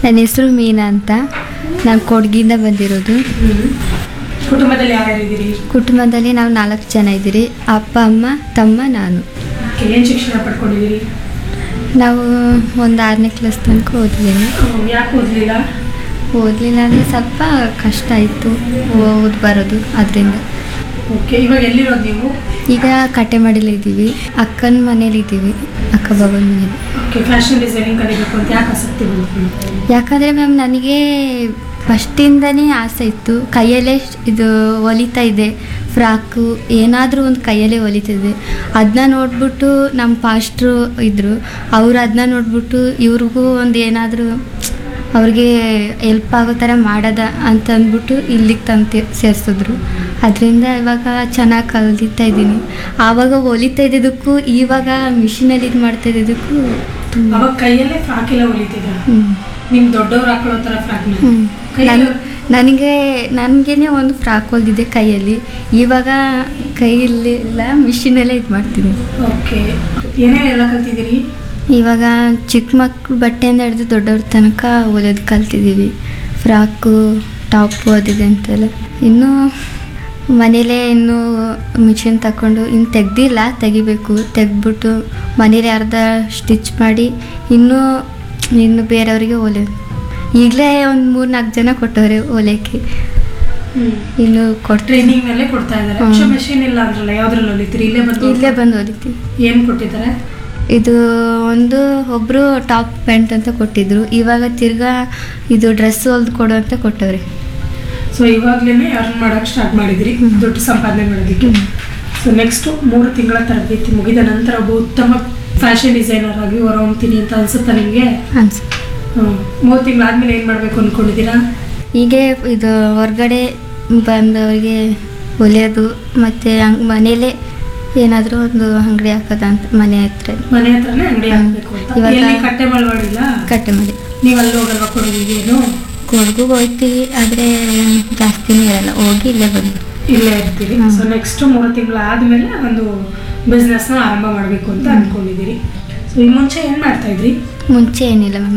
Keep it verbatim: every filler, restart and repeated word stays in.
ನನ್ನ ಹೆಸರು ಮೀನಾ ಅಂತ. ನಾನು ಕೊಡಗಿಂದ ಬಂದಿರೋದು. ಕುಟುಂಬದಲ್ಲಿ ಯಾರ್ಯಾರಿದ್ದೀರಿ? ಕುಟುಂಬದಲ್ಲಿ ನಾವು ನಾಲ್ಕು ಜನ ಇದ್ದೀರಿ. ಅಪ್ಪ, ಅಮ್ಮ, ತಮ್ಮ, ನಾನು. ಏನು ಶಿಕ್ಷಣ ಪಡ್ಕೊಂಡಿದ್ದೀರಿ? ನಾವು ಒಂದು ಆರನೇ ಕ್ಲಾಸ್ ತನಕ ಓದಿದ್ದೀನಿ. ಯಾಕೆ ಓದಲಿಲ್ಲ? ಓದಲಿಲ್ಲ ಅಂದರೆ ಸ್ವಲ್ಪ ಕಷ್ಟ ಆಯಿತು ಓದ್ ಬರೋದು, ಅದರಿಂದ. ಓಕೆ, ಇವಾಗ ಎಲ್ಲಿರೋದು ನೀವು? ಈಗ ಕಟ್ಟೆ ಮಾಡಿಲಿದ್ದೀವಿ. ಅಕ್ಕನ ಮನೇಲಿದ್ದೀವಿ, ಅಕ್ಕ ಬಾಬನ ಮನೇಲಿ. ಓಕೆ, ಫ್ಯಾಷನ್ ಡಿಸೈನಿಂಗ್ ಕಲಿಬೇಕು ಅಂತ ಯಾಕೆ ಆಸಕ್ತಿ ಬಂತು? ಯಾಕಂದರೆ ಮ್ಯಾಮ್ ನನಗೆ ಫಸ್ಟಿಂದನೇ ಆಸೆ ಇತ್ತು. ಕೈಯಲ್ಲೇ ಇದು ಹೊಲಿತಾ ಇದೆ, ಫ್ರಾಕು ಏನಾದರೂ ಒಂದು ಕೈಯಲ್ಲೇ ಹೊಲಿತಿದ್ದೆ. ಅದನ್ನ ನೋಡಿಬಿಟ್ಟು ನಮ್ಮ ಪಾಸ್ಟ್ರು ಇದ್ದರು, ಅವರು ಅದನ್ನ ನೋಡಿಬಿಟ್ಟು ಇವ್ರಿಗೂ ಒಂದು ಏನಾದರೂ ಅವ್ರಿಗೆ ಎಲ್ಪ್ ಆಗೋ ಥರ ಮಾಡೋದ ಅಂತ ಅಂದ್ಬಿಟ್ಟು ಇಲ್ಲಿಗೆ ತಂದು ಸೇರಿಸಿದ್ರು. ಅದರಿಂದ ಇವಾಗ ಚೆನ್ನಾಗಿ ಕಲಿತಾ ಇದ್ದೀನಿ. ಆವಾಗ ಹೊಲಿತಾ ಇದ್ದಿದ್ದಕ್ಕೂ ಇವಾಗ ಮಿಷಿನಲ್ಲಿ ಇದು ಮಾಡ್ತಾ ಇದ್ದಿದ್ದಕ್ಕೂ ತುಂಬ. ಅವಾಗ ಕೈಯಲ್ಲೇ ಫ್ರಾಕ್ ಎಲ್ಲ ಹೊಲಿತಿದ್ರು? ಹ್ಞೂ. ನಿಮ್ಗೆ ದೊಡ್ಡವ್ರು ಹಾಕೊಳ್ಳೋ ಥರ ಫ್ರಾಕ್? ನಾನು ನನಗೆ ನನಗೇನೆ ಒಂದು ಫ್ರಾಕ್ ಹೊಲಿದಿದ್ದೆ ಕೈಯಲ್ಲಿ. ಇವಾಗ ಕೈಯಲ್ಲಿ ಎಲ್ಲ ಮಿಷಿನಲ್ಲೇ ಇದು ಮಾಡ್ತೀನಿ. ಓಕೆ, ಏನೇನೆಲ್ಲ ಕಲ್ತಿದ್ದೀರಿ? ಇವಾಗ ಚಿಕ್ಕ ಮಕ್ಕಳು ಬಟ್ಟೆಯಿಂದ ಹಿಡಿದು ದೊಡ್ಡವ್ರ ತನಕ ಹೊಲಿಯೋದು ಕಲ್ತಿದ್ದೀವಿ. ಫ್ರಾಕು, ಟಾಪು ಅದಿದೆ ಅಂತೆಲ್ಲ. ಇನ್ನೂ ಮನೇಲೇ ಇನ್ನೂ ಮಿಷಿನ್ ತಗೊಂಡು ಇನ್ನು ತೆಗ್ದಿಲ್ಲ, ತೆಗಿಬೇಕು. ತೆಗೆದ್ಬಿಟ್ಟು ಮನೇಲಿ ಅರ್ಧ ಸ್ಟಿಚ್ ಮಾಡಿ ಇನ್ನೂ ಇನ್ನು ಬೇರೆಯವರಿಗೆ ಹೊಲಿಯೋದು. ಈಗಲೇ ಒಂದು ಮೂರು ನಾಲ್ಕು ಜನ ಕೊಟ್ಟವ್ರೆ ಹೊಲಿಯೋಕ್ಕೆ. ಇನ್ನು ಕೊಟ್ಟು ಟ್ರೈನಿಂಗ್ ಮೇಲೆ ಕೊಡ್ತಾ ಇದ್ದಾರೆ. ಮೆಷಿನ್ ಇಲ್ಲ ಅಂದ್ರಲ್ಲ, ಯಾವ್ದ್ರಲ್ಲಿ ಹೊಲಿತೀರಿ? ಇಲ್ಲೇ ಬಂದು ಇಲ್ಲೇ ಬಂದು ಹೊಲಿತೀವಿ. ಏನು ಕೊಟ್ಟಿದ್ದಾರೆ? ಇದು ಒಂದು ಒಬ್ಬರು ಟಾಪ್ ಪ್ಯಾಂಟ್ ಅಂತ ಕೊಟ್ಟಿದ್ರು. ಇವಾಗ ತಿರ್ಗಾ ಇದು ಡ್ರೆಸ್ ಹೊಲ್ದು ಕೊಡು ಅಂತ ಕೊಟ್ಟವ್ರೆ. ಸೊ ಇವಾಗಲೇ ಅರ್ನ್ ಮಾಡೋಕ್ಕೆ ಸ್ಟಾರ್ಟ್ ಮಾಡಿದ್ರಿ, ದುಡ್ಡು ಸಂಪಾದನೆ ಮಾಡೋದಕ್ಕೆ. ಸೊ ನೆಕ್ಸ್ಟ್ ಮೂರು ತಿಂಗಳ ತರಬೇತಿ ಮುಗಿದ ನಂತರ ಒಬ್ಬ ಉತ್ತಮ ಫ್ಯಾಷನ್ ಡಿಸೈನರ್ ಆಗಿ ಹೊರಹೊಮ್ತೀನಿ ಅಂತ ಅನ್ಸುತ್ತಾ ನಿಮಗೆ? ಅನ್ಸುತ್ತೆ. ಹ್ಞೂ. ಮೂರು ತಿಂಗಳಾದ್ಮೇಲೆ ಏನು ಮಾಡಬೇಕು ಅಂದ್ಕೊಂಡಿದ್ದೀರಾ? ಹೀಗೆ ಇದು ಹೊರ್ಗಡೆ ಬಂದವರಿಗೆ ಹೊಲಿಯೋದು, ಮತ್ತು ಹಂಗೆ ಮನೇಲೇ ಏನಾದರೂ ಒಂದು ಅಂಗಡಿ ಹಾಕೋದಂತ. ಮನೆ ಹತ್ರ ಮನೆ ಹತ್ರನೇ ಅಂಗಡಿ ಹಾಕಬೇಕು ಅಂತ. ಇವಾಗ ಎಲ್ಲಿ ಕಟ್ಟೆ ಮಾಡಿಲ್ಲ? ಕಟ್ಟೆ ಮಾಡಿ. ನೀವು ಅಲ್ಲಿ ಹೋಗಲ್ವಾ ಕೊಡೋದಿಗೆ? ಏನು ಕೊಡಗು ಹೋಗ್ತೀವಿ, ಆದರೆ ಜಾಸ್ತಿನೇ ಇರಲ್ಲ, ಹೋಗಿ ಇಲ್ಲೇ ಬಂದು ಇಲ್ಲೇ ಇರ್ತೀರಿ. ಸೊ ನೆಕ್ಸ್ಟ್ ಮೂರು ತಿಂಗಳು ಆದಮೇಲೆ ಒಂದು ಬಿಸ್ನೆಸ್ನ ಆರಂಭ ಮಾಡಬೇಕು ಅಂತ ಅಂದ್ಕೊಂಡಿದ್ದೀರಿ. ಸೊ ಈ ಮುಂಚೆ ಏನು ಮಾಡ್ತಾ ಇದ್ರಿ? ಮುಂಚೆ ಏನಿಲ್ಲ ಮ್ಯಾಮ್.